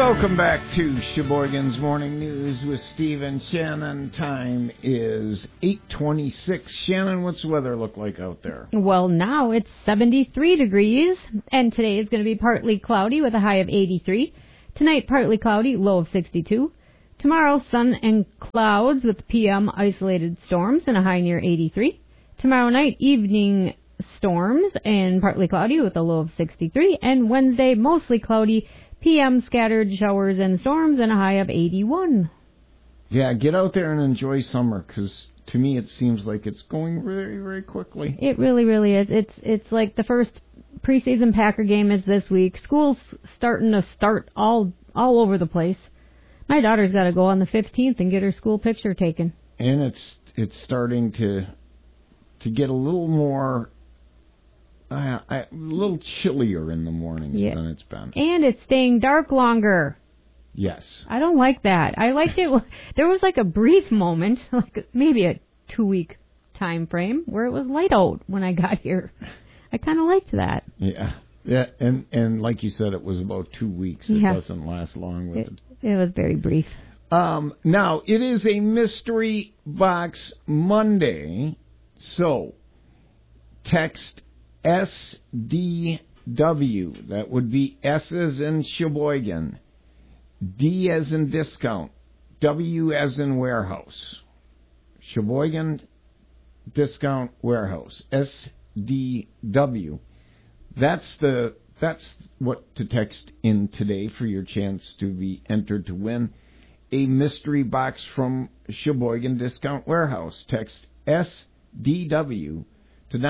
Welcome back to Sheboygan's Morning News with Steve and Shannon. Time is 8:26. Shannon, what's the weather look like out there? Well, now it's 73 degrees, and today is going to be partly cloudy with a high of 83. Tonight, partly cloudy, low of 62. Tomorrow, sun and clouds with PM isolated storms and a high near 83. Tomorrow night, evening storms and partly cloudy with a low of 63. And Wednesday, mostly cloudy, PM scattered showers and storms and a high of 81. Yeah, get out there and enjoy summer, because to me it seems like it's going very, very quickly. It really, really is. It's like the first preseason Packer game is this week. School's starting to start all over the place. My daughter's got to go on the 15th and get her school picture taken. And it's starting to get a little more, a little chillier in the mornings than it's been. And it's staying dark longer. Yes. I don't like that. I liked it. There was like a brief moment, like maybe a 2-week time frame, where it was light out when I got here. I kind of liked that. Yeah. Yeah, and like you said, it was about 2 weeks. It doesn't last long with it. It was very brief. Now, it is a Mystery Box Monday, so text SDW, that would be S as in Sheboygan, D as in discount, W as in warehouse. Sheboygan Discount Warehouse, SDW. That's what to text in today for your chance to be entered to win a mystery box from Sheboygan Discount Warehouse. Text SDW to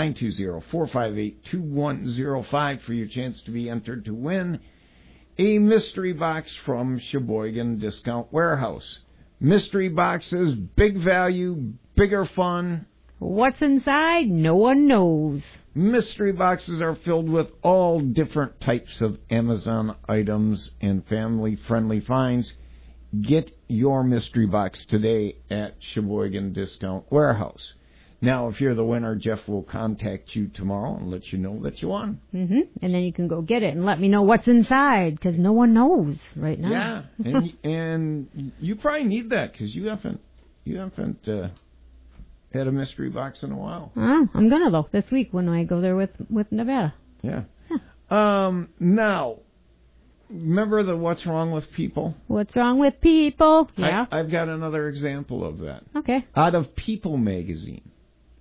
920-458-2105 for your chance to be entered to win a mystery box from Sheboygan Discount Warehouse. Mystery boxes, big value, bigger fun. What's inside? No one knows. Mystery boxes are filled with all different types of Amazon items and family-friendly finds. Get your mystery box today at Sheboygan Discount Warehouse. Now, if you're the winner, Jeff will contact you tomorrow and let you know that you won. Mm-hmm. And then you can go get it and let me know what's inside, because no one knows right now. Yeah, and you probably need that, because you haven't had a mystery box in a while. I'm gonna though this week when I go there with Nevada. Yeah. Now, remember the What's Wrong with People? What's wrong with people? Yeah. I've got another example of that. Okay. Out of People magazine.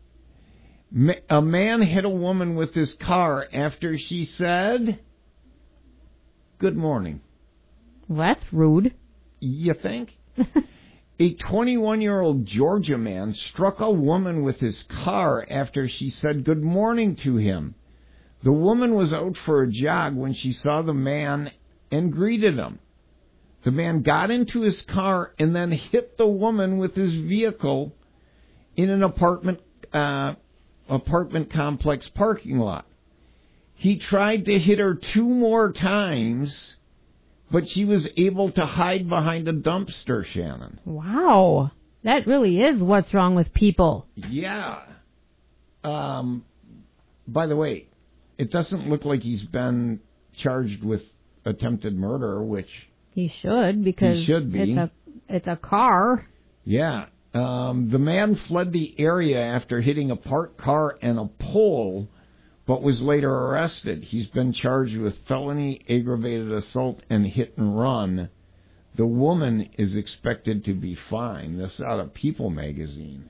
A man hit a woman with his car after she said, "Good morning." Well, that's rude. You think? A 21-year-old Georgia man struck a woman with his car after she said good morning to him. The woman was out for a jog when she saw the man and greeted him. The man got into his car and then hit the woman with his vehicle in an apartment complex parking lot. He tried to hit her 2 more times, but she was able to hide behind a dumpster, Shannon. Wow. That really is what's wrong with people. Yeah. By the way, it doesn't look like he's been charged with attempted murder, which he should, because he should be. It's a car. Yeah. The man fled the area after hitting a parked car and a pole, but was later arrested. He's been charged with felony, aggravated assault, and hit and run. The woman is expected to be fined. This is out of People magazine.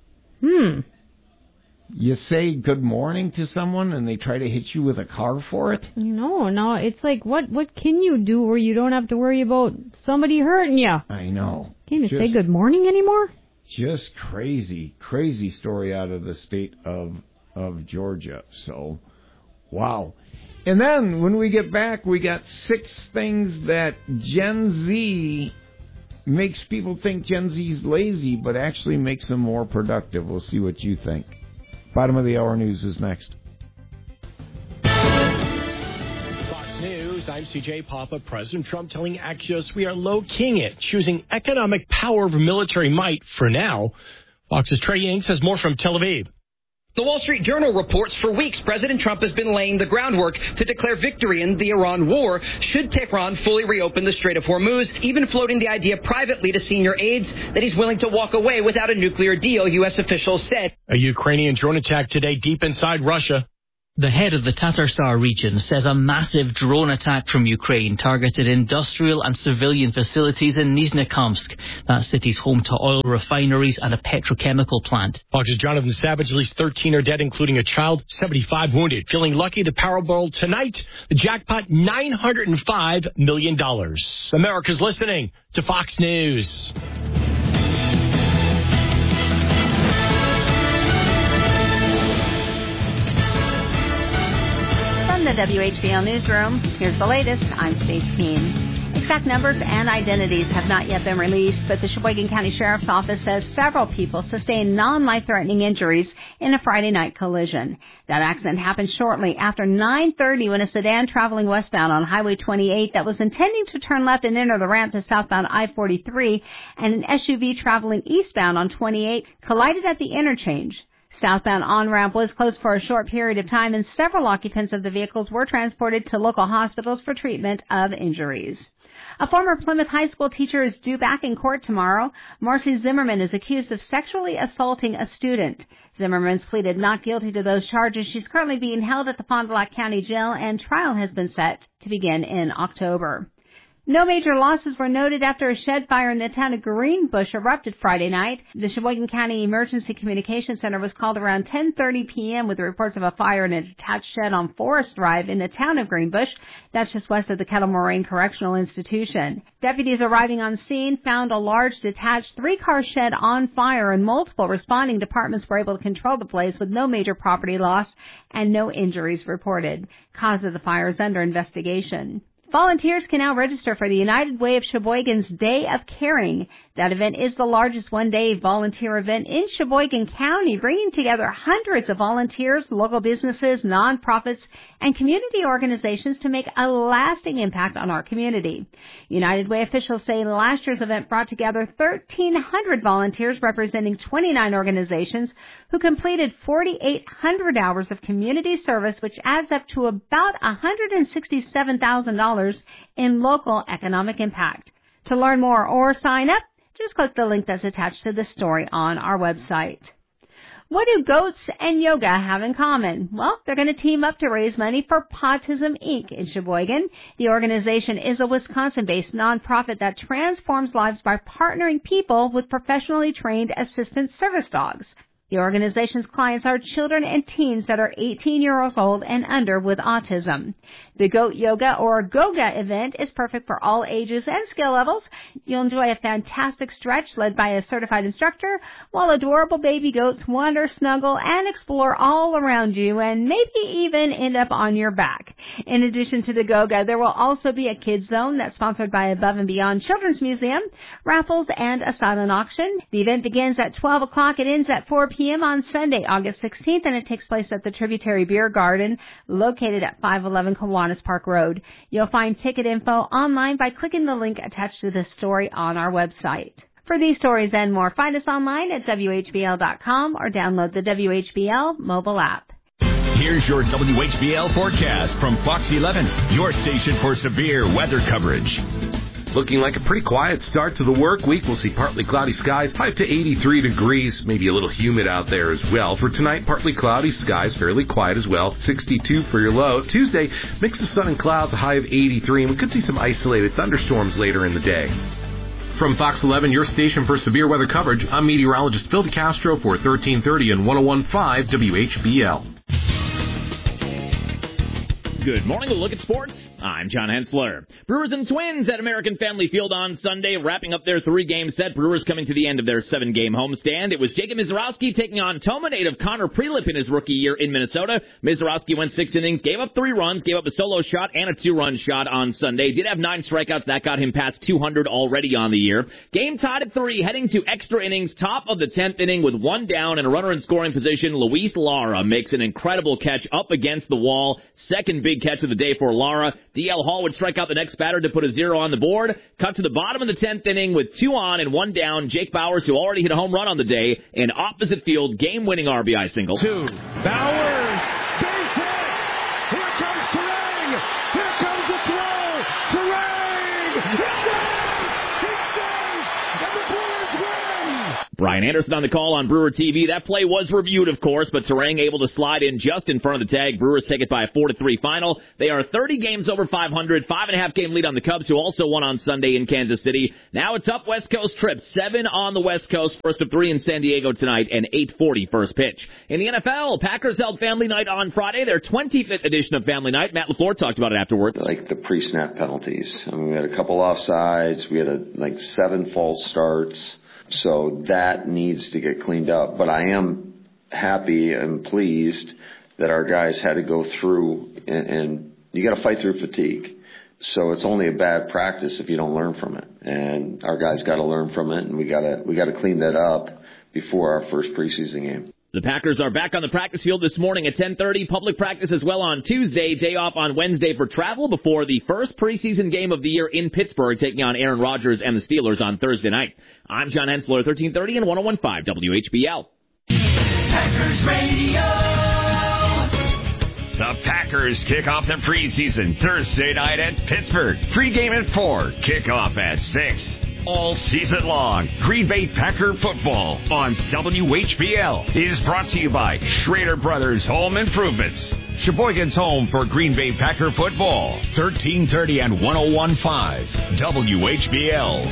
You say good morning to someone and they try to hit you with a car for it? No, it's like, what can you do where you don't have to worry about somebody hurting you? I know. Can't even say good morning anymore? Just crazy story out of the state of Georgia. So, wow. And then when we get back, we got 6 things that Gen Z makes people think Gen Z's lazy, but actually makes them more productive. We'll see what you think. Bottom of the hour news is next. Fox News, I'm CJ Papa. President Trump telling Axios we are low-keying it, choosing economic power over military might for now. Fox's Trey Yanks has more from Tel Aviv. The Wall Street Journal reports for weeks President Trump has been laying the groundwork to declare victory in the Iran war should Tehran fully reopen the Strait of Hormuz, even floating the idea privately to senior aides that he's willing to walk away without a nuclear deal, U.S. officials said. A Ukrainian drone attack today deep inside Russia. The head of the Tatarstar region says a massive drone attack from Ukraine targeted industrial and civilian facilities in Nizhnekamsk. That city's home to oil refineries and a petrochemical plant. Fox's Jonathan Savage, at least 13 are dead, including a child, 75 wounded. Feeling lucky, the Powerball tonight, the jackpot $905 million. America's listening to Fox News. From the WHBL Newsroom, here's the latest. I'm Steve Keene. Exact numbers and identities have not yet been released, but the Sheboygan County Sheriff's Office says several people sustained non-life-threatening injuries in a Friday night collision. That accident happened shortly after 9:30 when a sedan traveling westbound on Highway 28 that was intending to turn left and enter the ramp to southbound I-43 and an SUV traveling eastbound on 28 collided at the interchange. Southbound on-ramp was closed for a short period of time, and several occupants of the vehicles were transported to local hospitals for treatment of injuries. A former Plymouth High School teacher is due back in court tomorrow. Marcy Zimmerman is accused of sexually assaulting a student. Zimmerman's pleaded not guilty to those charges. She's currently being held at the Fond du Lac County Jail, and trial has been set to begin in October. No major losses were noted after a shed fire in the town of Greenbush erupted Friday night. The Sheboygan County Emergency Communications Center was called around 10:30 p.m. with reports of a fire in a detached shed on Forest Drive in the town of Greenbush. That's just west of the Kettle Moraine Correctional Institution. Deputies arriving on scene found a large detached 3-car shed on fire, and multiple responding departments were able to control the blaze with no major property loss and no injuries reported. Cause of the fire is under investigation. Volunteers can now register for the United Way of Sheboygan's Day of Caring. That event is the largest one-day volunteer event in Sheboygan County, bringing together hundreds of volunteers, local businesses, nonprofits, and community organizations to make a lasting impact on our community. United Way officials say last year's event brought together 1,300 volunteers representing 29 organizations who completed 4,800 hours of community service, which adds up to about $167,000 in local economic impact. To learn more or sign up, just click the link that's attached to the story on our website. What do goats and yoga have in common? Well, they're going to team up to raise money for Podtism Inc. in Sheboygan. The organization is a Wisconsin-based nonprofit that transforms lives by partnering people with professionally trained assistant service dogs. The organization's clients are children and teens that are 18 years old and under with autism. The Goat Yoga or Goga event is perfect for all ages and skill levels. You'll enjoy a fantastic stretch led by a certified instructor, while adorable baby goats wander, snuggle, and explore all around you and maybe even end up on your back. In addition to the Goga, there will also be a kids zone that's sponsored by Above and Beyond Children's Museum, raffles, and a silent auction. The event begins at 12 o'clock and ends at 4 p.m. on Sunday, August 16th, and it takes place at the Tributary Beer Garden, located at 511 Kiwanis Park Road. You'll find ticket info online by clicking the link attached to this story on our website. For these stories and more, find us online at WHBL.com or download the WHBL mobile app. Here's your WHBL forecast from Fox 11, your station for severe weather coverage. Looking like a pretty quiet start to the work week. We'll see partly cloudy skies, high to 83 degrees, maybe a little humid out there as well. For tonight, partly cloudy skies, fairly quiet as well, 62 for your low. Tuesday, mix of sun and clouds, a high of 83, and we could see some isolated thunderstorms later in the day. From Fox 11, your station for severe weather coverage, I'm meteorologist Phil DeCastro for 1330 and 101.5 WHBL. Good morning. A look at sports. I'm John Hensler. Brewers and Twins at American Family Field on Sunday, wrapping up their 3-game set. Brewers coming to the end of their 7-game homestand. It was Jacob Misiorowski taking on Toma native Connor Prelip in his rookie year in Minnesota. Misiorowski went 6 innings, gave up 3 runs, gave up a solo shot and a 2-run shot on Sunday. Did have 9 strikeouts. That got him past 200 already on the year. Game tied at 3, heading to extra innings. Top of the 10th inning with 1 down and a runner in scoring position. Luis Lara makes an incredible catch up against the wall. Second big big catch of the day for Lara. DL Hall would strike out the next batter to put a 0 on the board. Cut to the bottom of the 10th inning with 2 on and 1 down. Jake Bowers, who already hit a home run on the day, an opposite field game-winning RBI single. 2. Bowers, base hit. Here comes Turang. Here comes the throw. Turang. It's safe. It's safe. And the Brewers win. Brian Anderson on the call on Brewer TV. That play was reviewed, of course, but Turang able to slide in just in front of the tag. Brewers take it by a 4-3 final. They are 30 games over 500, 5.5 game lead on the Cubs, who also won on Sunday in Kansas City. Now a tough West Coast trip. 7 on the West Coast, first of 3 in San Diego tonight, and 8:40 first pitch. In the NFL, Packers held Family Night on Friday, their 25th edition of Family Night. Matt LaFleur talked about it afterwards. Like the pre-snap penalties. I mean, we had a couple offsides. We had 7 false starts. So that needs to get cleaned up. But I am happy and pleased that our guys had to go through, and you got to fight through fatigue. So it's only a bad practice if you don't learn from it. And our guys got to learn from it, and we got to clean that up before our first preseason game. The Packers are back on the practice field this morning at 10:30. Public practice as well on Tuesday. Day off on Wednesday for travel before the first preseason game of the year in Pittsburgh, taking on Aaron Rodgers and the Steelers on Thursday night. I'm John Hensler, 1330 and 101.5 WHBL. Packers Radio. The Packers kick off the preseason Thursday night at Pittsburgh. Pre-game at 4, kickoff at 6. All season long, Green Bay Packer football on WHBL is brought to you by Schrader Brothers Home Improvements. Sheboygan's home for Green Bay Packer football. 1330 and 101.5 WHBL.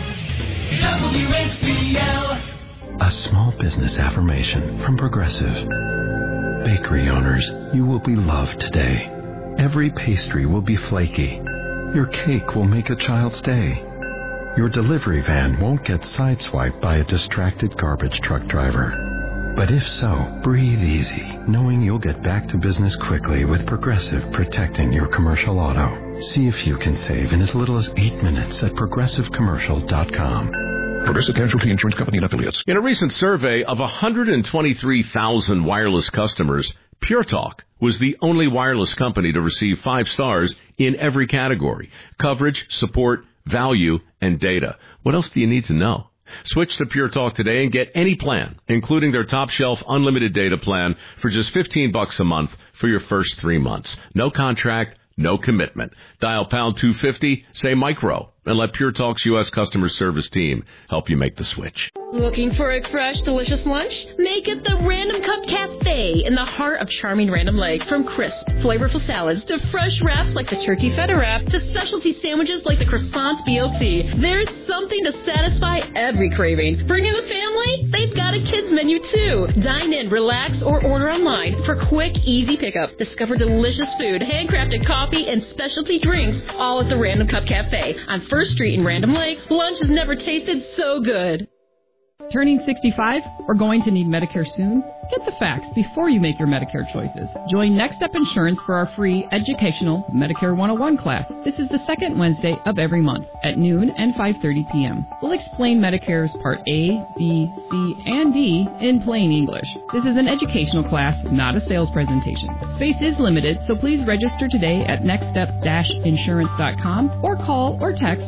WHBL. A small business affirmation from Progressive. Bakery owners, you will be loved today. Every pastry will be flaky. Your cake will make a child's day. Your delivery van won't get sideswiped by a distracted garbage truck driver. But if so, breathe easy, knowing you'll get back to business quickly with Progressive protecting your commercial auto. See if you can save in as little as 8 minutes at progressivecommercial.com. Progressive Casualty Insurance Company and Affiliates. In a recent survey of 123,000 wireless customers, Pure Talk was the only wireless company to receive 5 stars in every category: coverage, support, value, and data. What else do you need to know? Switch to Pure Talk today and get any plan, including their top shelf unlimited data plan, for just $15 a month for your first 3 months. No contract, no commitment. Dial pound 250, say micro, and let Pure Talk's U.S. customer service team help you make the switch. Looking for a fresh, delicious lunch? Make it the Random Cup Cafe in the heart of charming Random Lake. From crisp, flavorful salads to fresh wraps like the turkey feta wrap to specialty sandwiches like the croissants BLT, there's something to satisfy every craving. Bring in the family? They've got a kids menu too. Dine in, relax, or order online for quick, easy pickup. Discover delicious food, handcrafted coffee, and specialty drinks, all at the Random Cup Cafe on First Street in Random Lake. Lunch has never tasted so good. Turning 65 or going to need Medicare soon? Get the facts before you make your Medicare choices. Join Next Step Insurance for our free educational Medicare 101 class. This is the second Wednesday of every month at noon and 5:30 p.m. We'll explain Medicare's Part A, B, C, and D in plain English. This is an educational class, not a sales presentation. Space is limited, so please register today at nextstep-insurance.com or call or text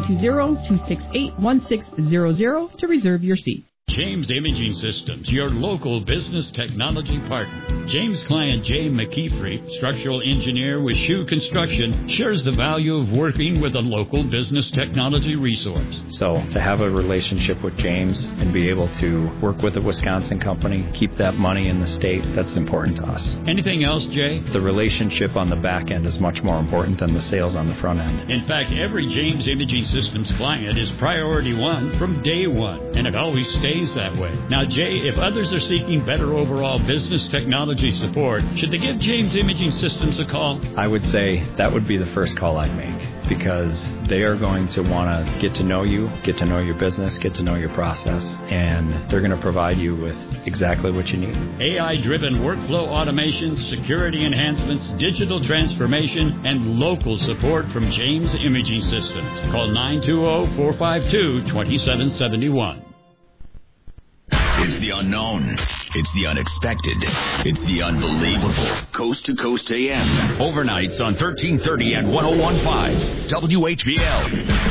920-268-1600 to reserve your seat. James Imaging Systems, your local business technology partner. James' client Jay McKeefrey, structural engineer with Shoe Construction, shares the value of working with a local business technology resource. So to have a relationship with James and be able to work with a Wisconsin company, keep that money in the state, that's important to us. Anything else, Jay? The relationship on the back end is much more important than the sales on the front end. In fact, every James Imaging Systems client is priority one from day one, and it always stays that way. Now, Jay, if others are seeking better overall business technology support, should they give James Imaging Systems a call? I would say that would be the first call I'd make, because they are going to want to get to know you, get to know your business, get to know your process, and they're going to provide you with exactly what you need. AI-driven workflow automation, security enhancements, digital transformation, and local support from James Imaging Systems. Call 920-452-2771. It's the unknown. It's the unexpected. It's the unbelievable. Coast to Coast AM. Overnights on 1330 and 101.5 WHBL.